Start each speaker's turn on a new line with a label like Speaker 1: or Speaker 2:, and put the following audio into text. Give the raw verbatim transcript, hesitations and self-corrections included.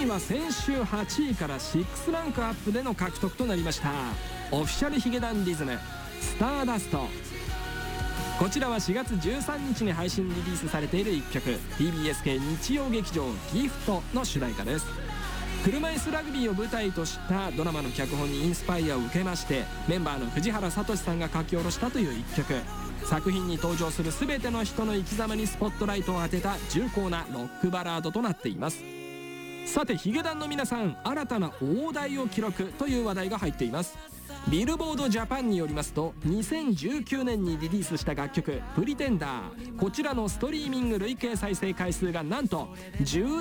Speaker 1: は先週はちいからろくランクアップでの獲得となりました。オフィシャルヒゲダンディズムスターダスト。こちらはしがつじゅうさんにちに配信リリースされているいっきょく ティービーエス 系日曜劇場ギフトの主題歌です。車椅子ラグビーを舞台としたドラマの脚本にインスパイアを受けまして、メンバーの藤原聡さんが書き下ろしたといういっきょく。作品に登場する全ての人の生き様にスポットライトを当てた重厚なロックバラードとなっています。さてヒゲダンの皆さん、新たな大台を記録という話題が入っています。ビルボードジャパンによりますと、にせんじゅうきゅうねんにリリースした楽曲「プリテンダー」、こちらのストリーミング累計再生回数がなんとじゅう